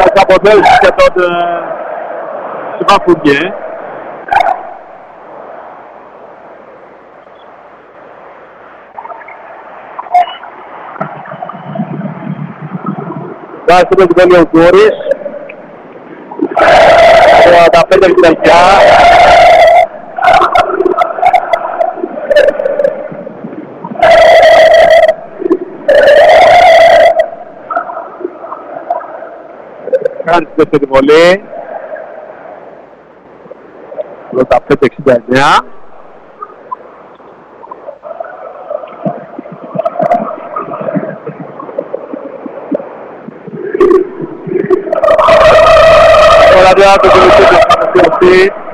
αποτέλεσμα και τον Σβαφουριέ. Βάζει το κυπέλιο ο Γκούρης. 45-69. Κάνει τη δεύτερη βολή. 85-69. Τώρα το κινητή